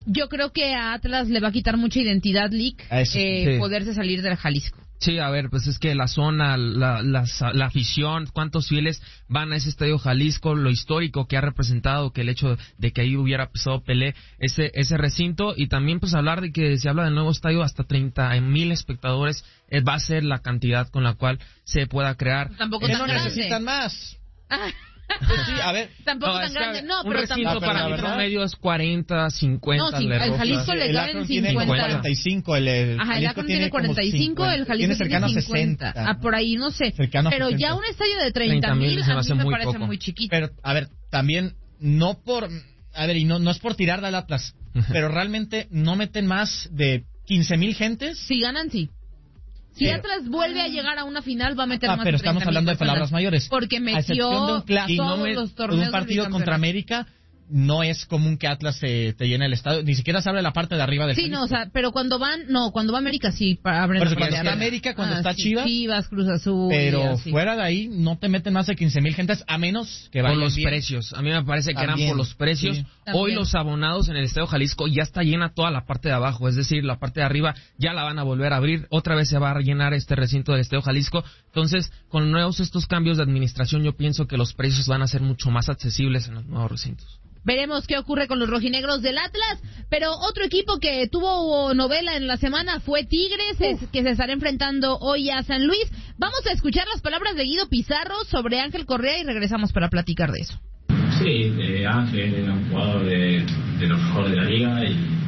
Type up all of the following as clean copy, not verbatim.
Yo creo que a Atlas le va a quitar mucha identidad, Lick, poderse salir del Jalisco. Sí, a ver, pues es que la zona, la afición, cuántos fieles van a ese estadio Jalisco, lo histórico que ha representado, que el hecho de que ahí hubiera pisado Pelé, ese recinto, y también pues hablar de que se habla del nuevo estadio, hasta 30,000 espectadores va a ser la cantidad con la cual se pueda crear. Tampoco no tan grande. Necesitan más. Pues sí, a ver. Tampoco tan grande, no, un pero recinto tampoco. para mí promedio es 40, 50. No, sí, el Jalisco le caben 50. 45, el Akron tiene 45, el Jalisco cercano tiene a 60. Por ahí no sé. Cercano pero 60. ya un estadio de 30,000 a mí me parece muy chiquito. Pero, a ver, también, no por... A ver, y no es por tirar del Atlas, pero realmente no meten más de 15,000 gentes. Si ganan, sí. Si Atlas vuelve a llegar a una final, va a meter más pero de estamos hablando de palabras mayores. Porque a excepción de metió un clásico, todos los torneos. Un partido contra América, no es común que Atlas te llene el estadio. Ni siquiera se abre la parte de arriba del Jalisco. No, o sea, pero cuando va América sí abren la parte de arriba. América, cuando está sí, Chivas, Cruz Azul. Pero fuera de ahí, no te meten más de 15,000 gentes, a menos que vayan por los bien. precios. A mí me parece que También, eran por los precios. Sí. Hoy los abonados en el Estadio Jalisco ya está llena toda la parte de abajo, es decir, la parte de arriba ya la van a volver a abrir, otra vez se va a rellenar este recinto del Estadio Jalisco. Entonces, con nuevos estos cambios de administración, yo pienso que los precios van a ser mucho más accesibles en los nuevos recintos. Veremos qué ocurre con los rojinegros del Atlas, pero otro equipo que tuvo novela en la semana fue Tigres, que se estará enfrentando hoy a San Luis. Vamos a escuchar las palabras de Guido Pizarro sobre Ángel Correa y regresamos para platicar de eso. Sí, Ángel era un jugador de lo mejor de la liga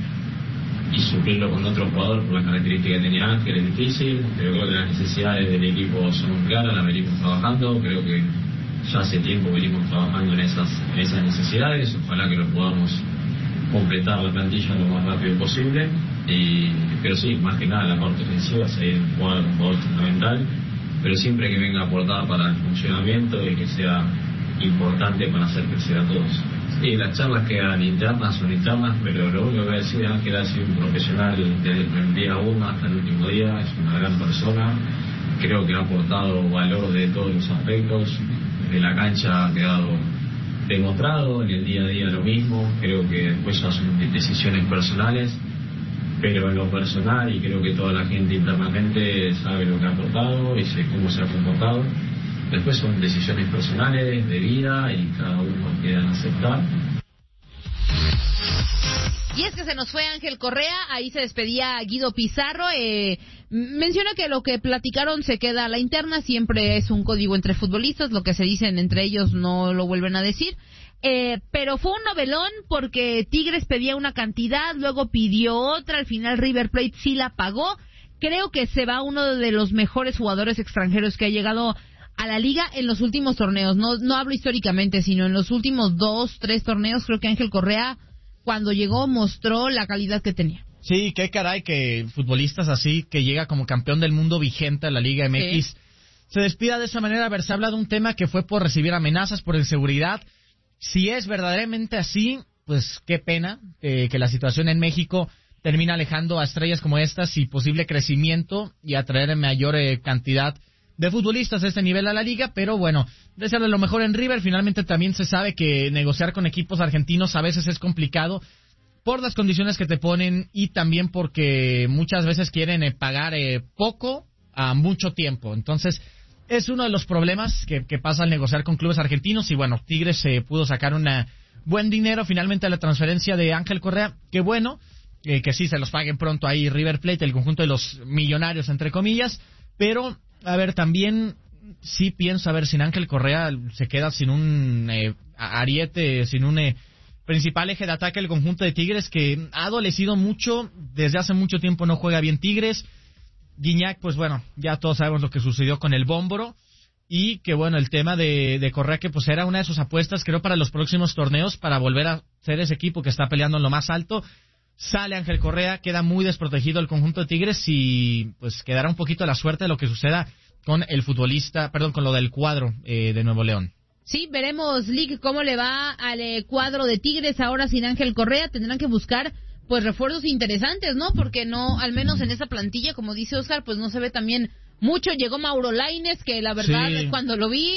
y suplirlo con otro jugador por las características que tenía Ángel es difícil, pero creo que las necesidades del equipo son muy claras, las venimos trabajando, creo que ya hace tiempo venimos trabajando en esas necesidades, ojalá que lo podamos completar la plantilla lo más rápido posible, pero sí, más que nada la parte ofensiva, seguir un jugador fundamental, pero siempre que venga a aportar para el funcionamiento y que sea importante para hacer crecer a todos. Sí, las charlas quedan internas, son internas, pero lo único que voy a decir es que Ángel ha sido un profesional desde el día 1 hasta el último día, es una gran persona, creo que ha aportado valor de todos los aspectos, de la cancha ha quedado demostrado, en el día a día lo mismo, creo que después ya son decisiones personales, pero en lo personal, y creo que toda la gente internamente sabe lo que ha aportado y sé cómo se ha comportado. Después son decisiones personales, de vida, y cada uno queda en aceptar. Y es que se nos fue Ángel Correa, ahí se despedía Guido Pizarro. Menciona que lo que platicaron se queda a la interna, siempre es un código entre futbolistas, lo que se dicen entre ellos no lo vuelven a decir. Pero fue un novelón porque Tigres pedía una cantidad, luego pidió otra, al final River Plate sí la pagó. Creo que se va uno de los mejores jugadores extranjeros que ha llegado a la liga en los últimos torneos. No hablo históricamente, sino en los últimos 2-3 torneos. Creo que Ángel Correa, cuando llegó, mostró la calidad que tenía. Sí, qué caray que futbolistas así, que llega como campeón del mundo vigente a la Liga MX, se despida de esa manera. A ver, se habla de un tema que fue por recibir amenazas, por inseguridad. Si es verdaderamente así, pues qué pena que la situación en México termina alejando a estrellas como estas y posible crecimiento y atraer mayor cantidad de futbolistas de este nivel a la liga, pero bueno, desearle lo mejor en River. Finalmente también se sabe que negociar con equipos argentinos a veces es complicado por las condiciones que te ponen y también porque muchas veces quieren pagar poco a mucho tiempo. Entonces, es uno de los problemas que pasa al negociar con clubes argentinos. Y bueno, Tigres pudo sacar un buen dinero finalmente a la transferencia de Ángel Correa. Qué bueno, que sí se los paguen pronto ahí River Plate, el conjunto de los millonarios, entre comillas. Pero, a ver, también sí pienso, a ver, sin Ángel Correa se queda sin un ariete, sin un principal eje de ataque el conjunto de Tigres, que ha adolecido mucho, desde hace mucho tiempo no juega bien Tigres. Guiñac, pues bueno, ya todos sabemos lo que sucedió con el Bómboro, y que bueno, el tema de Correa, que pues era una de sus apuestas, creo, para los próximos torneos, para volver a ser ese equipo que está peleando en lo más alto. Sale Ángel Correa, queda muy desprotegido el conjunto de Tigres y pues quedará un poquito a la suerte de lo que suceda con el futbolista, con lo del cuadro de Nuevo León. Sí, veremos, Lick, cómo le va al cuadro de Tigres ahora sin Ángel Correa. Tendrán que buscar pues refuerzos interesantes, ¿no? Porque no, al menos en esa plantilla, como dice Oscar, pues no se ve también mucho. Llegó Mauro Lainez, que la verdad, cuando lo vi,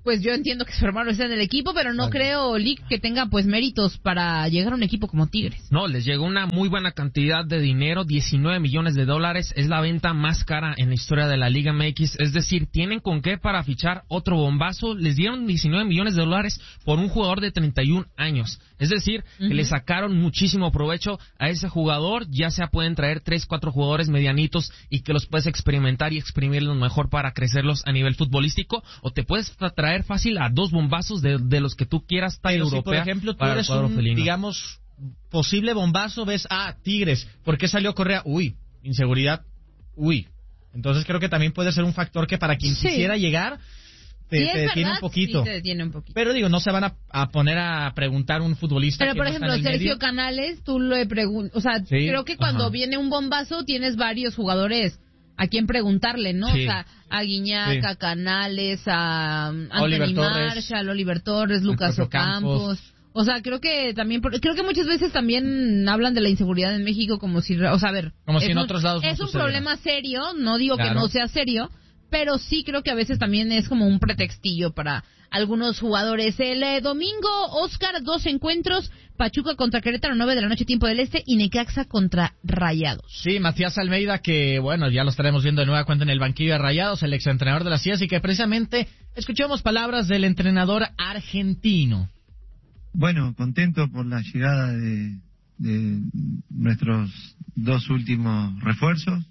pues yo entiendo que su hermano está en el equipo, pero no creo, Lick, que tenga pues méritos para llegar a un equipo como Tigres. No, les llegó una muy buena cantidad de dinero, $19 millones, es la venta más cara en la historia de la Liga MX, es decir, tienen con qué para fichar otro bombazo, les dieron $19 millones por un jugador de 31 años, es decir, que le sacaron muchísimo provecho a ese jugador, ya sea pueden traer 3, 4 jugadores medianitos y que los puedes experimentar y exprimirlos mejor para crecerlos a nivel futbolístico, o te puedes traer fácil a 2 bombazos de los que tú quieras, talla europea. Si, por ejemplo, tú eres un, digamos, posible bombazo, ves, Tigres, ¿por qué salió Correa? Uy, inseguridad, uy. Entonces creo que también puede ser un factor que para quien quisiera llegar, te detiene un poquito. Sí, te detiene un poquito. Pero digo, no se van a poner a preguntar a un futbolista. Pero que por no ejemplo, está en el Sergio medio. Canales, tú lo preguntas, o sea, creo que cuando viene un bombazo tienes varios jugadores a quien preguntarle, ¿no? Sí. O sea, a Guiñac, a Canales, a Oliver Anthony Marshall, Oliver Torres, Lucas Ocampos. O sea, creo que muchas veces también hablan de la inseguridad en México como si, o sea, a ver, como si en otros lados no es un sucediera. problema serio, no digo Claro. que no sea serio, pero sí creo que a veces también es como un pretextillo para algunos jugadores. El domingo, Oscar, 2 encuentros, Pachuca contra Querétaro, 9 de la noche, tiempo del este, y Necaxa contra Rayados. Sí, Matías Almeida, que bueno, ya lo estaremos viendo de nueva cuenta en el banquillo de Rayados, el exentrenador de las Chivas, y que precisamente escuchamos palabras del entrenador argentino. Bueno, contento por la llegada de nuestros 2 últimos refuerzos.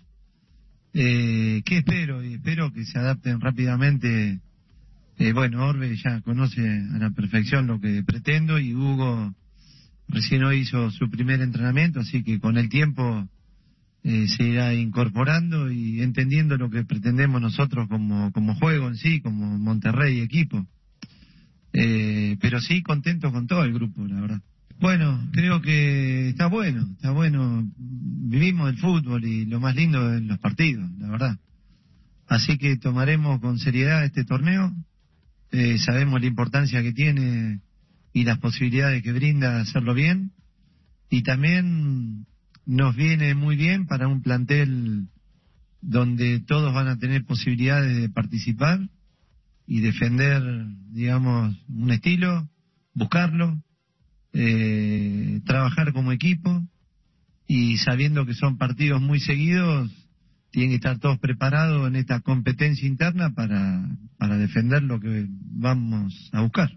¿Qué espero? Y espero que se adapten rápidamente. Bueno, Orbe ya conoce a la perfección lo que pretendo, y Hugo recién hoy hizo su primer entrenamiento, así que con el tiempo se irá incorporando y entendiendo lo que pretendemos nosotros como juego en sí, como Monterrey equipo. Pero sí, contento con todo el grupo, la verdad. Bueno, creo que está bueno. Vivimos el fútbol y lo más lindo es los partidos, la verdad. Así que tomaremos con seriedad este torneo. Sabemos la importancia que tiene y las posibilidades que brinda hacerlo bien. Y también nos viene muy bien para un plantel donde todos van a tener posibilidades de participar y defender, digamos, un estilo, buscarlo. Trabajar como equipo, y sabiendo que son partidos muy seguidos, tienen que estar todos preparados en esta competencia interna para defender lo que vamos a buscar.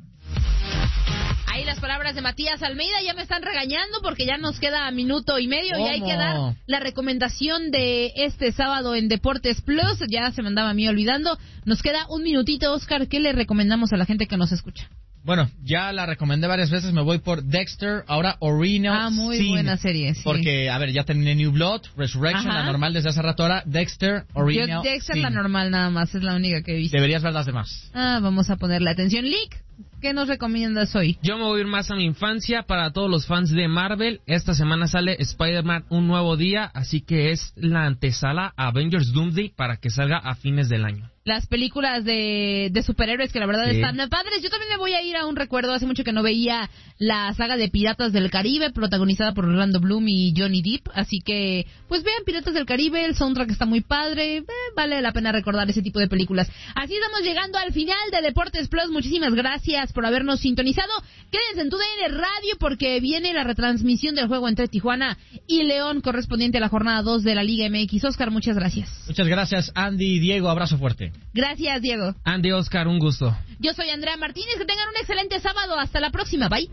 Ahí las palabras de Matías Almeida. Ya me están regañando porque ya nos queda minuto y medio. ¿Cómo? Y hay que dar la recomendación de este sábado en Deportes Plus. Ya se me andaba a mí olvidando. Nos queda un minutito, Oscar. ¿Qué le recomendamos a la gente que nos escucha? Bueno, ya la recomendé varias veces, me voy por Dexter, ahora Original muy Sin. buena serie, sí. Porque, a ver, ya terminé New Blood, Resurrection, la normal desde hace rato, ahora Dexter, Original Yo Dexter Sin. la normal nada más, es la única que he visto. Deberías ver las demás. Vamos a ponerle atención. Lick, ¿qué nos recomiendas hoy? Yo me voy a ir más a mi infancia. Para todos los fans de Marvel, esta semana sale Spider-Man Un Nuevo Día, así que es la antesala a Avengers Doomsday para que salga a fines del año. Las películas de superhéroes que la verdad están padres. Yo también me voy a ir a un recuerdo. Hace mucho que no veía la saga de Piratas del Caribe, protagonizada por Orlando Bloom y Johnny Depp. Así que, pues vean Piratas del Caribe, el soundtrack está muy padre. Vale la pena recordar ese tipo de películas. Así estamos llegando al final de Deportes Plus. Muchísimas gracias por habernos sintonizado. Quédense en TUDN Radio porque viene la retransmisión del juego entre Tijuana y León, correspondiente a la jornada 2 de la Liga MX. Oscar, muchas gracias. Muchas gracias, Andy y Diego. Abrazo fuerte. Gracias, Diego. Andy, Oscar, un gusto. Yo soy Andrea Martínez. Que tengan un excelente sábado. Hasta la próxima. Bye.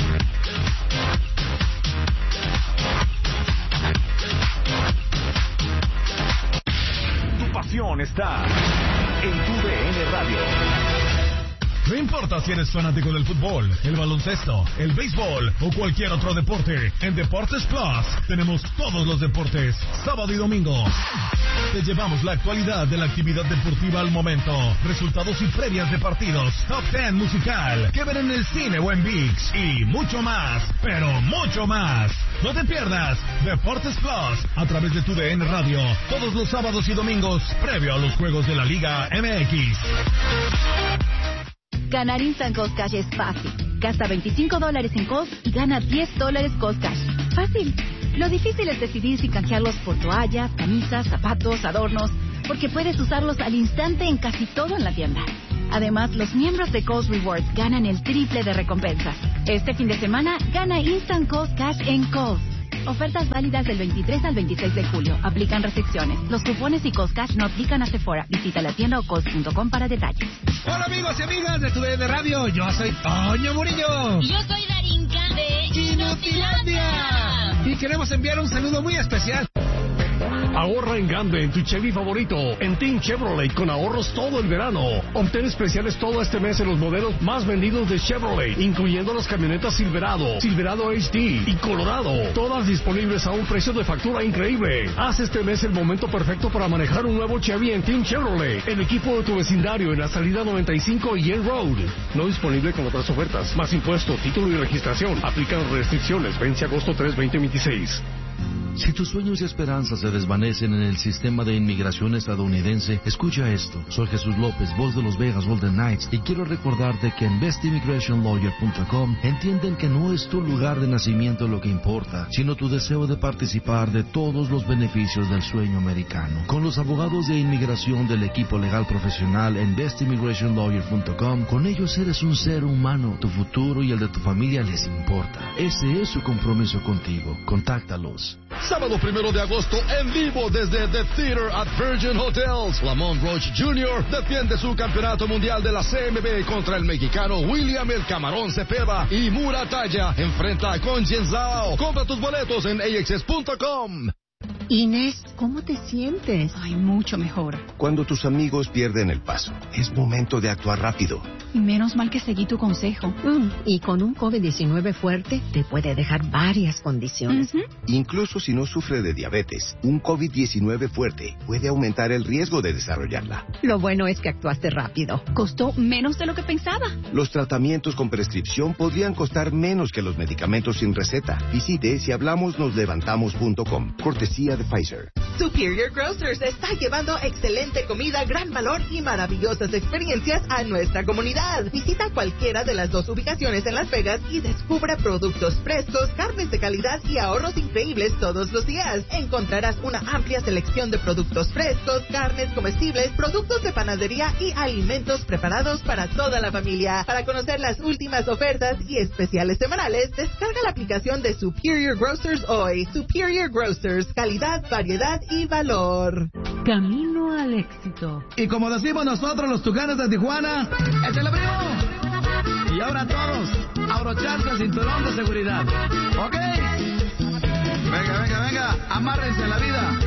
Tu pasión está en TUDN Radio. No importa si eres fanático del fútbol, el baloncesto, el béisbol o cualquier otro deporte, en Deportes Plus tenemos todos los deportes, sábado y domingo. Te llevamos la actualidad de la actividad deportiva al momento, resultados y previas de partidos, top 10 musical, que ver en el cine o en ViX y mucho más, pero mucho más. No te pierdas Deportes Plus a través de TUDN Radio, todos los sábados y domingos, previo a los juegos de la Liga MX. Ganar Instant Cost Cash es fácil. Gasta $25 en Cost y gana $10 Cost Cash. Fácil. Lo difícil es decidir si canjearlos por toallas, camisas, zapatos, adornos, porque puedes usarlos al instante en casi todo en la tienda. Además, los miembros de Coast Rewards ganan el triple de recompensas. Este fin de semana, gana Instant Coast Cash en Coast. Ofertas válidas del 23 al 26 de julio. Aplican restricciones. Los cupones y Coast Cash no aplican a Sephora. Visita la tienda o coast.com para detalles. Hola amigos y amigas de TUDN Radio. Yo soy Toño Murillo. Y yo soy Darinka de Inutilandia. Y queremos enviar un saludo muy especial. Ahorra en grande en tu Chevy favorito, en Team Chevrolet, con ahorros todo el verano. Obtén especiales todo este mes en los modelos más vendidos de Chevrolet, incluyendo las camionetas Silverado, Silverado HD y Colorado, todas disponibles a un precio de factura increíble. Haz este mes el momento perfecto para manejar un nuevo Chevy en Team Chevrolet, el equipo de tu vecindario en la salida 95 y Yale Road. No disponible con otras ofertas, más impuesto, título y registración. Aplican restricciones, vence agosto 3, 2026. Si tus sueños y esperanzas se desvanecen en el sistema de inmigración estadounidense, escucha esto. Soy Jesús López, voz de los Vegas Golden Knights, y quiero recordarte que en bestimmigrationlawyer.com entienden que no es tu lugar de nacimiento lo que importa, sino tu deseo de participar de todos los beneficios del sueño americano. Con los abogados de inmigración del equipo legal profesional en bestimmigrationlawyer.com, con ellos eres un ser humano. Tu futuro y el de tu familia les importa. Ese es su compromiso contigo. Contáctalos. Sábado 1 de agosto, en vivo desde The Theater at Virgin Hotels. Lamont Roach Jr. defiende su campeonato mundial de la CMB contra el mexicano William El Camarón Cepeda. Y Muratalla enfrenta a Conchenzao. Compra tus boletos en axs.com. Inés, ¿cómo te sientes? Ay, mucho mejor. Cuando tus amigos pierden el paso, es momento de actuar rápido. Y menos mal que seguí tu consejo. Y con un COVID-19 fuerte, te puede dejar varias condiciones. Incluso si no sufre de diabetes, un COVID-19 fuerte puede aumentar el riesgo de desarrollarla. Lo bueno es que actuaste rápido. Costó menos de lo que pensaba. Los tratamientos con prescripción podrían costar menos que los medicamentos sin receta. Visite sihablamosnoslevantamos.com. Cortesía de Pfizer. Superior Grocers está llevando excelente comida, gran valor y maravillosas experiencias a nuestra comunidad. Visita cualquiera de las 2 ubicaciones en Las Vegas y descubre productos frescos, carnes de calidad y ahorros increíbles todos los días. Encontrarás una amplia selección de productos frescos, carnes comestibles, productos de panadería y alimentos preparados para toda la familia. Para conocer las últimas ofertas y especiales semanales, descarga la aplicación de Superior Grocers hoy. Superior Grocers, calidad, variedad y valor. Camino al éxito. Y como decimos nosotros los Tucanes de Tijuana, ¡échale primo! Y ahora todos, a abrocharse el cinturón de seguridad. ¿Ok? Venga, amárrense en la vida.